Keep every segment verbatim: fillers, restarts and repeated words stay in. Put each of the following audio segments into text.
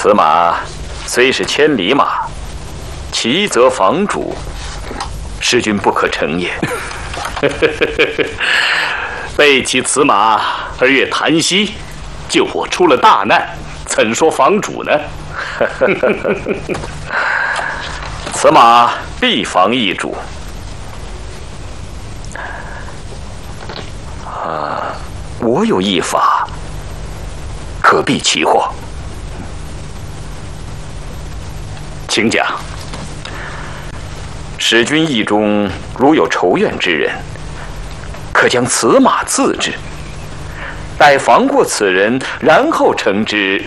此马虽是千里马，骑则房主，使君不可成也。备骑此马而越檀溪，救我出了大难，怎说房主呢？此马必防易主。啊，我有一法，可避其祸。请讲。使君意中如有仇怨之人，可将此马赐之，待防过此人，然后惩之。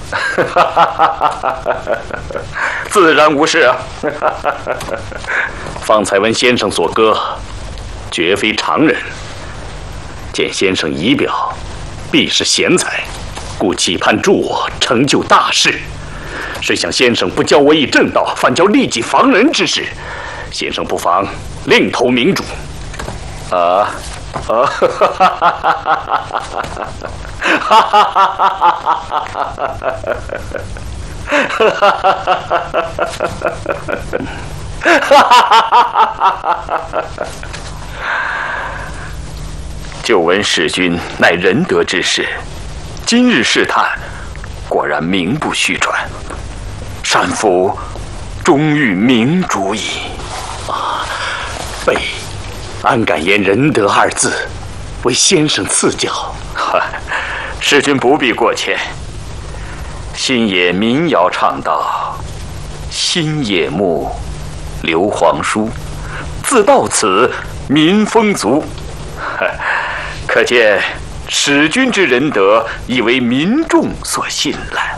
自然无事啊。方才闻先生所歌，绝非常人。见先生仪表，必是贤才，故期盼助我成就大事。谁想先生不教我以正道，反教利己防人之事。先生不妨另投明主。啊啊！久闻使君乃仁德之士，今日试探，果然名不虚传。善夫终遇明主矣。啊，备安敢言仁德二字，为先生赐教。使君不必过谦。新野民谣唱道：“新野木，刘皇叔，自到此民风足。”可见使君之仁德，已为民众所信赖。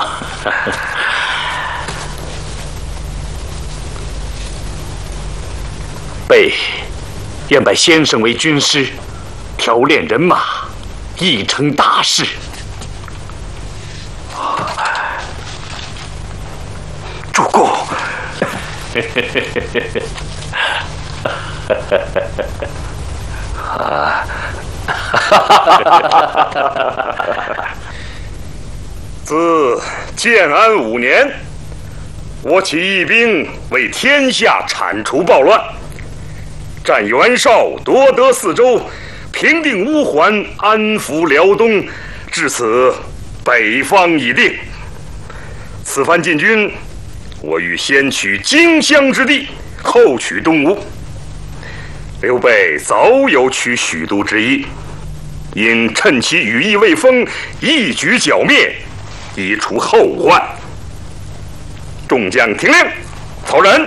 备愿拜先生为军师，调练人马，一成大事。主公。啊！ 自建安五年，我起义兵为天下铲除暴乱，战袁绍，夺得四周，平定乌桓，安抚辽东，至此北方已定。此番进军，我欲先取荆襄之地，后取东吴。刘备早有取许都之意，因趁其羽翼未丰，一举剿灭，以除后患。众将听令，曹仁